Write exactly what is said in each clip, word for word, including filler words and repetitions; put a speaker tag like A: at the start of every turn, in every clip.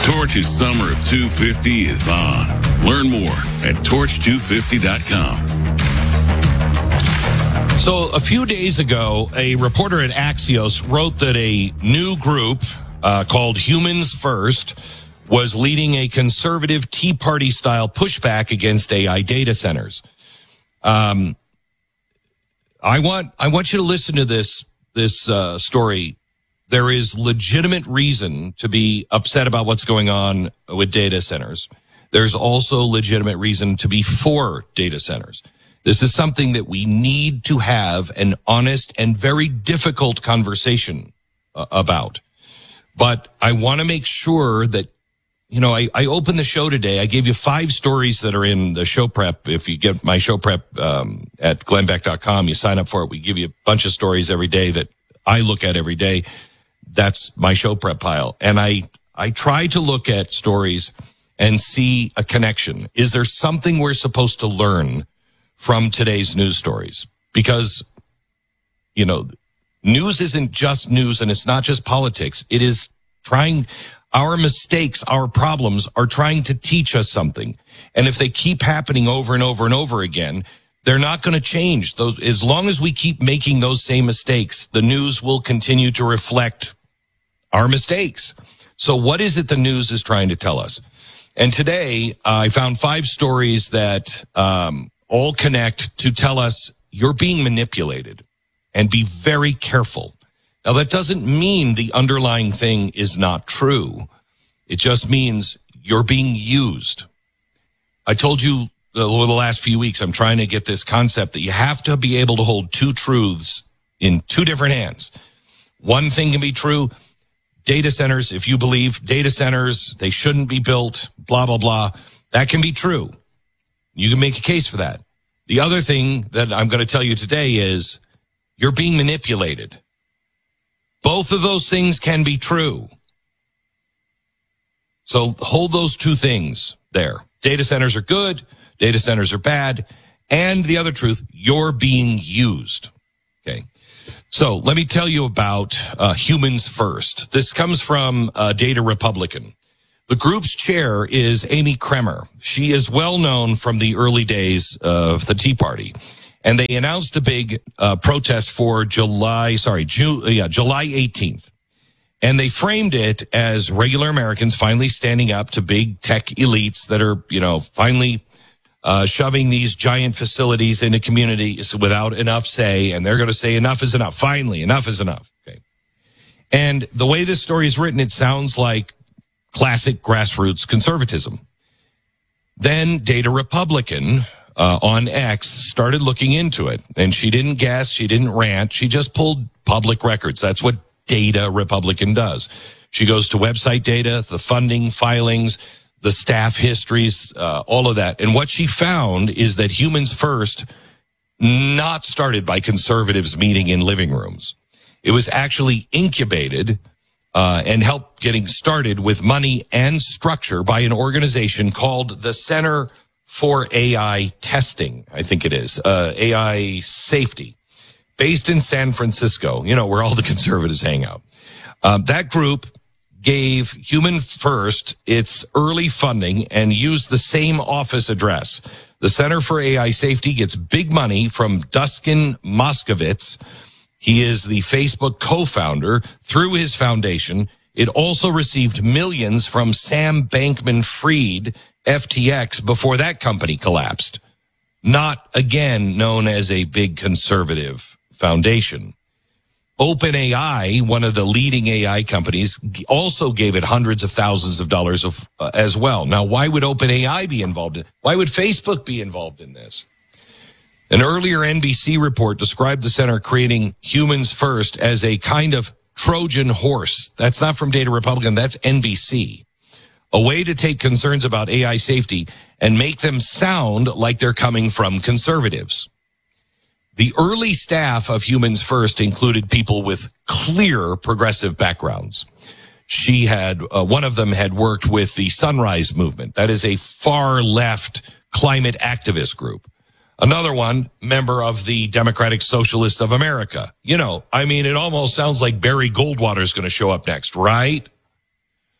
A: Torch's Summer of two fifty is on. Learn more at torch two fifty dot com.
B: So a few days ago, a reporter at Axios wrote that a new group uh, called Humans First was leading a conservative Tea Party-style pushback against A I data centers. Um, I want I want you to listen to this this uh, story. There is legitimate reason to be upset about what's going on with data centers. There's also legitimate reason to be for data centers. This is something that we need to have an honest and very difficult conversation uh, about. But I want to make sure that, you know, I, I opened the show today. I gave you five stories that are in the show prep. If you get my show prep um, at glenn beck dot com, you sign up for it. We give you a bunch of stories every day that I look at every day. That's my show prep pile. And I, I try to look at stories and see a connection. Is there something we're supposed to learn from today's news stories? Because, you know, news isn't just news and it's not just politics. It is trying, our mistakes, our problems are trying to teach us something. And if they keep happening over and over and over again, they're not going to change. Those, as long as we keep making those same mistakes, the news will continue to reflect our mistakes. So what is it the news is trying to tell us? And today uh, I found five stories that um, all connect to tell us you're being manipulated, and be very careful. Now, that doesn't mean the underlying thing is not true. It just means you're being used. I told you over the last few weeks, I'm trying to get this concept that you have to be able to hold two truths in two different hands. One thing can be true. Data centers, if you believe data centers, they shouldn't be built, blah, blah, blah. That can be true. You can make a case for that. The other thing that I'm going to tell you today is you're being manipulated. Both of those things can be true. So hold those two things there. Data centers are good. Data centers are bad. And the other truth, you're being used. Okay. So let me tell you about uh, Humans First. This comes from uh, Data Republican. The group's chair is Amy Kremer. She is well known from the early days of the Tea Party. And they announced a big uh, protest for July, sorry, Ju- yeah, July eighteenth. And they framed it as regular Americans finally standing up to big tech elites that are, you know, finally uh, shoving these giant facilities into communities without enough say. And they're going to say enough is enough. Finally, enough is enough. Okay. And the way this story is written, it sounds like classic grassroots conservatism. Then Data Republican uh, on X started looking into it. And she didn't guess. She didn't rant. She just pulled public records. That's what Data Republican does. She goes to website data, the funding filings, the staff histories, uh, all of that. And what she found is that Humans First, not started by conservatives meeting in living rooms. It was actually incubated uh, and helped getting started with money and structure by an organization called the Center for A I Testing, I think it is, uh, A I Safety, based in San Francisco, you know, where all the conservatives hang out. Uh, that group gave Human First its early funding and used the same office address. The Center for A I Safety gets big money from Dustin Moskovitz. He is the Facebook co-founder through his foundation. It also received millions from Sam Bankman-Fried, F T X, before that company collapsed. Not, again, known as a big conservative foundation. OpenAI, one of the leading A I companies, also gave it hundreds of thousands of dollars of, uh, as well. Now, why would OpenAI be involved in it? Why would Facebook be involved in this? An earlier N B C report described the center creating Humans First as a kind of Trojan horse. That's not from Data Republican. That's N B C. A way to take concerns about A I safety and make them sound like they're coming from conservatives. The early staff of Humans First included people with clear progressive backgrounds. She had, uh, one of them had worked with the Sunrise Movement. That is a far left climate activist group. Another one, member of the Democratic Socialist of America. You know, I mean, it almost sounds like Barry Goldwater is going to show up next, right?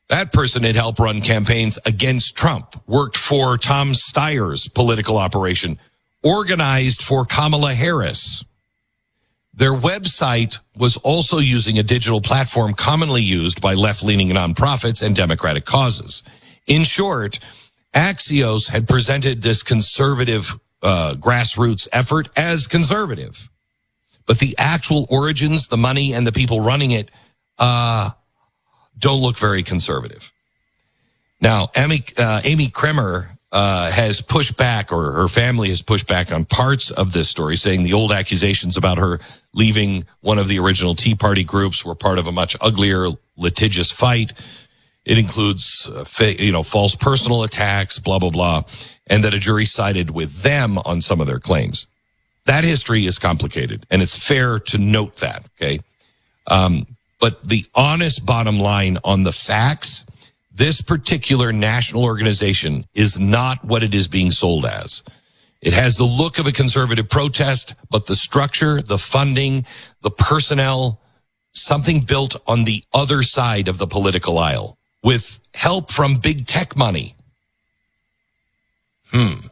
B: That person had helped run campaigns against Trump, worked for Tom Steyer's political operation, organized for Kamala Harris. Their website was also using a digital platform commonly used by left-leaning nonprofits and Democratic causes. In short, Axios had presented this conservative uh, grassroots effort as conservative. But the actual origins, the money, and the people running it uh, don't look very conservative. Now, Amy, uh, Amy Kremer uh, has pushed back, or her family has pushed back on parts of this story, saying the old accusations about her leaving one of the original Tea Party groups were part of a much uglier, litigious fight. It includes, uh, fa- you know, false personal attacks, blah, blah, blah, and that a jury sided with them on some of their claims. That history is complicated, and it's fair to note that, okay? Um, but the honest bottom line on the facts, this particular national organization is not what it is being sold as. It has the look of a conservative protest, but the structure, the funding, the personnel, something built on the other side of the political aisle with help from big tech money. Hmm.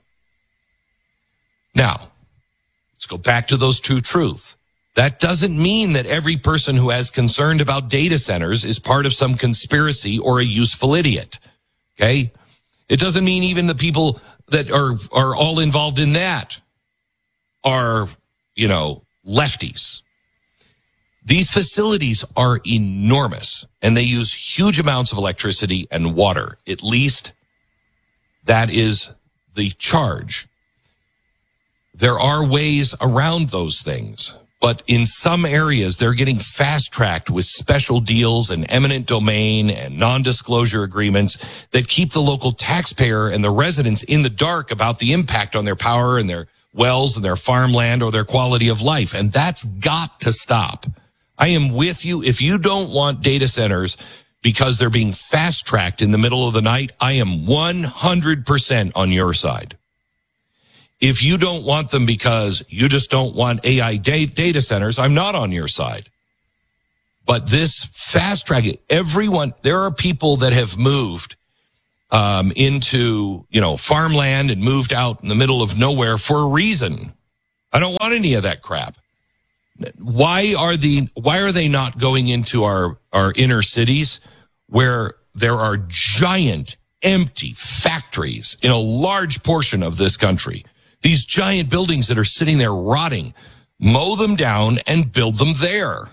B: Now, let's go back to those two truths. That doesn't mean that every person who has concerned about data centers is part of some conspiracy or a useful idiot. Okay? It doesn't mean even the people that are, are all involved in that are, you know, lefties. These facilities are enormous, and they use huge amounts of electricity and water. At least that is the charge. There are ways around those things, but in some areas, they're getting fast-tracked with special deals and eminent domain and non-disclosure agreements that keep the local taxpayer and the residents in the dark about the impact on their power and their wells and their farmland or their quality of life. And that's got to stop. I am with you. If you don't want data centers because they're being fast-tracked in the middle of the night, I am one hundred percent on your side. If you don't want them because you just don't want A I data centers, I'm not on your side. But this fast-tracking, everyone, there are people that have moved um, into, you know, farmland and moved out in the middle of nowhere for a reason. I don't want any of that crap. Why are the why are they not going into our, our inner cities where there are giant empty factories in a large portion of this country? These giant buildings that are sitting there rotting, mow them down and build them there.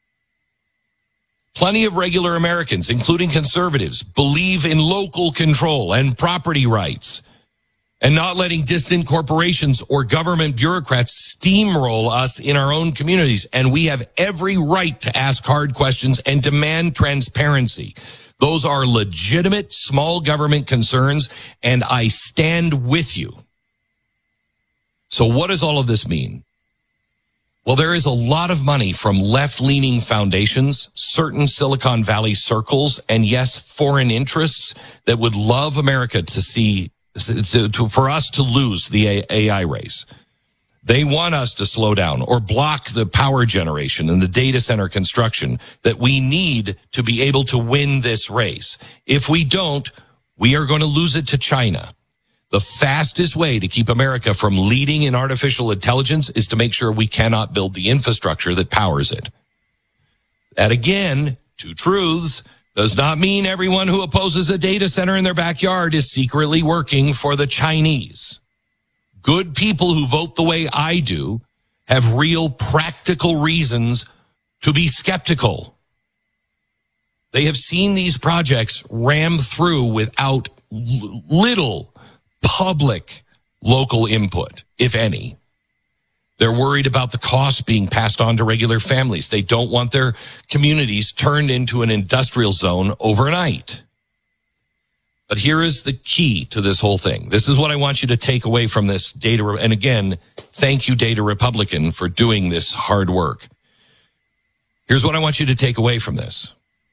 B: Plenty of regular Americans, including conservatives, believe in local control and property rights and not letting distant corporations or government bureaucrats steamroll us in our own communities. And we have every right to ask hard questions and demand transparency. Those are legitimate small government concerns, and I stand with you. So what does all of this mean? Well, there is a lot of money from left-leaning foundations, certain Silicon Valley circles, and yes, foreign interests that would love America to see, to, to, for us to lose the A I race. They want us to slow down or block the power generation and the data center construction that we need to be able to win this race. If we don't, we are going to lose it to China. The fastest way to keep America from leading in artificial intelligence is to make sure we cannot build the infrastructure that powers it. That, again, two truths, does not mean everyone who opposes a data center in their backyard is secretly working for the Chinese. Good people who vote the way I do have real practical reasons to be skeptical. They have seen these projects ram through without l- little public local input, if any. They're worried about the cost being passed on to regular families. They don't want their communities turned into an industrial zone overnight. But here is the key to this whole thing. This is what I want you to take away from this data. And again, thank you, Data Republican, for doing this hard work. Here's what I want you to take away from this.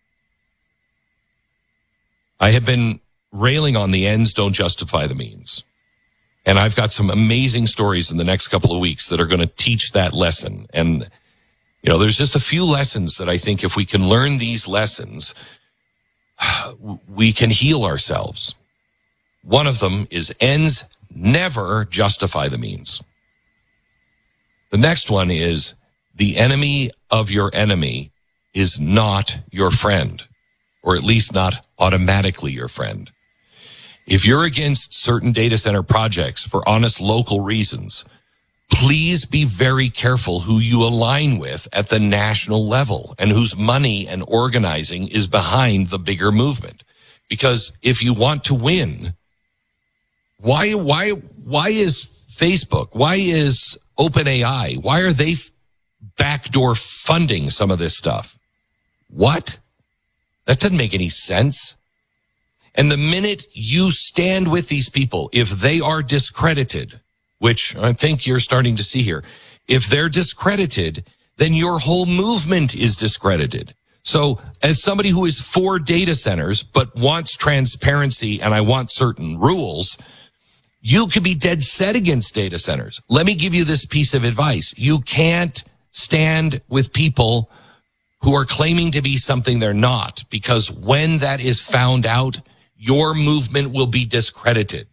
B: I have been railing on the ends don't justify the means. And I've got some amazing stories in the next couple of weeks that are going to teach that lesson. And, you know, there's just a few lessons that I think if we can learn these lessons, we can heal ourselves. One of them is ends never justify the means. The next one is the enemy of your enemy is not your friend, or at least not automatically your friend. If you're against certain data center projects for honest local reasons, please be very careful who you align with at the national level and whose money and organizing is behind the bigger movement. Because if you want to win, why, why, why is Facebook, why is OpenAI, why are they backdoor funding some of this stuff? What? That doesn't make any sense. And the minute you stand with these people, if they are discredited, which I think you're starting to see here, if they're discredited, then your whole movement is discredited. So as somebody who is for data centers, but wants transparency and I want certain rules, you could be dead set against data centers. Let me give you this piece of advice. You can't stand with people who are claiming to be something they're not, because when that is found out, your movement will be discredited.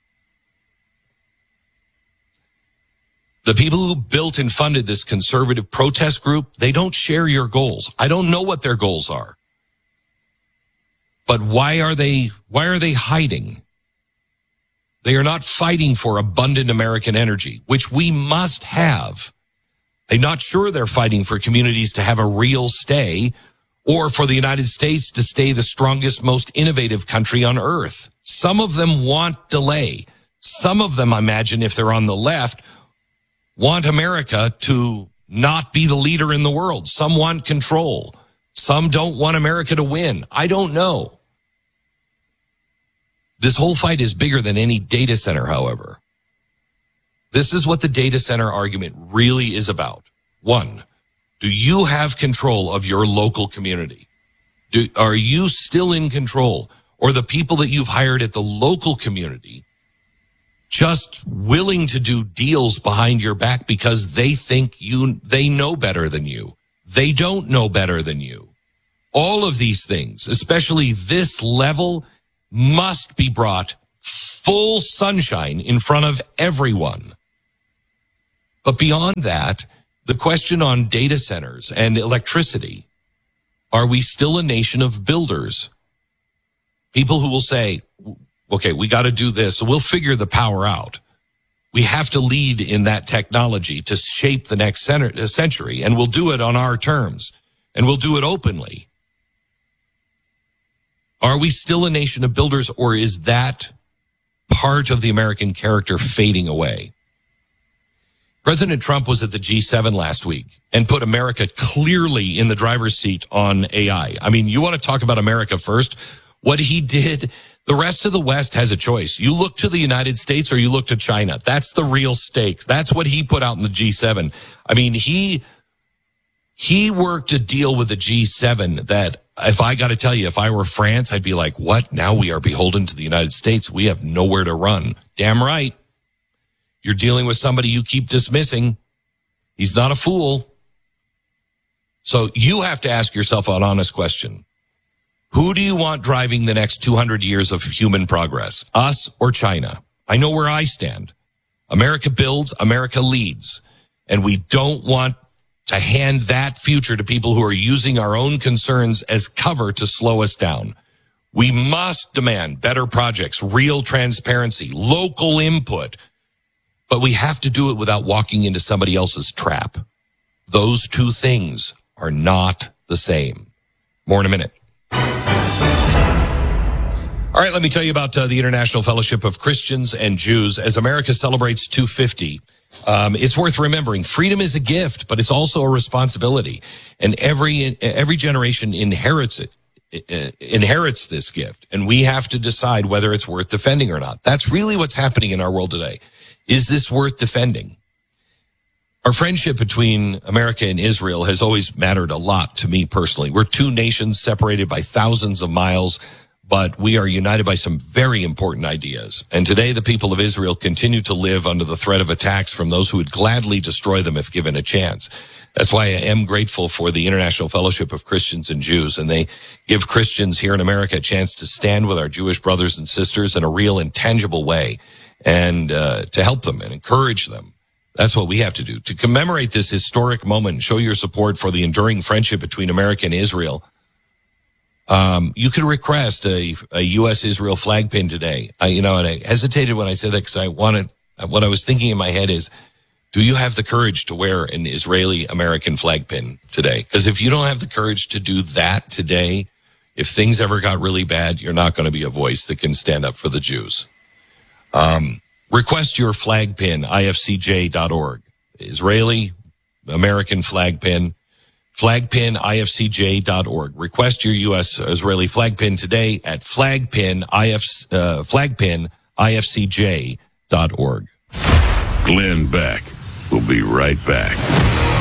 B: The people who built and funded this conservative protest group, they don't share your goals. I don't know what their goals are. But why are they, why are they hiding? They are not fighting for abundant American energy, which we must have. I'm not sure they're fighting for communities to have a real stay, or for the United States to stay the strongest, most innovative country on earth. Some of them want delay. Some of them, I imagine, if they're on the left, want America to not be the leader in the world. Some want control. Some don't want America to win. I don't know. This whole fight is bigger than any data center, however. This is what the data center argument really is about. One, do you have control of your local community? Do, are you still in control? Or the people that you've hired at the local community just willing to do deals behind your back because they think you, they know better than you. They don't know better than you. All of these things, especially this level, must be brought full sunshine in front of everyone. But beyond that, the question on data centers and electricity, are we still a nation of builders? People who will say, okay, we got to do this, so we'll figure the power out. We have to lead in that technology to shape the next century, and we'll do it on our terms, and we'll do it openly. Are we still a nation of builders, or is that part of the American character fading away? President Trump was at the G seven last week and put America clearly in the driver's seat on A I. I mean, you want to talk about America first? What he did, the rest of the West has a choice. You look to the United States or you look to China. That's the real stakes. That's what he put out in the G seven. I mean, he, he worked a deal with the G seven that, if I got to tell you, if I were France, I'd be like, what? Now we are beholden to the United States. We have nowhere to run. Damn right. You're dealing with somebody you keep dismissing. He's not a fool. So you have to ask yourself an honest question. Who do you want driving the next two hundred years of human progress? Us or China? I know where I stand. America builds, America leads. And we don't want to hand that future to people who are using our own concerns as cover to slow us down. We must demand better projects, real transparency, local input. But we have to do it without walking into somebody else's trap. Those two things are not the same. More in a minute. All right, let me tell you about uh, the International Fellowship of Christians and Jews. As America celebrates two fifty, um, it's worth remembering freedom is a gift, but it's also a responsibility. And every every generation inherits it, uh, inherits this gift, and we have to decide whether it's worth defending or not. That's really what's happening in our world today. Is this worth defending? Our friendship between America and Israel has always mattered a lot to me personally. We're two nations separated by thousands of miles, but we are united by some very important ideas. And today the people of Israel continue to live under the threat of attacks from those who would gladly destroy them if given a chance. That's why I am grateful for the International Fellowship of Christians and Jews, and they give Christians here in America a chance to stand with our Jewish brothers and sisters in a real and tangible way, and uh, to help them and encourage them. That's what we have to do. To commemorate this historic moment and show your support for the enduring friendship between America and Israel, um, you could request a, a U S Israel flag pin today. I, you know, and I hesitated when I said that because I wanted, what I was thinking in my head is, do you have the courage to wear an Israeli-American flag pin today? Because if you don't have the courage to do that today, if things ever got really bad, you're not going to be a voice that can stand up for the Jews. Um, request your flag pin, I F C J dot org. Israeli American flag pin, flag pin, I F C J dot org. Request your U S Israeli flag pin today at flagpin, IF, uh, flagpin, I F C J dot org.
A: Glenn Beck will be right back.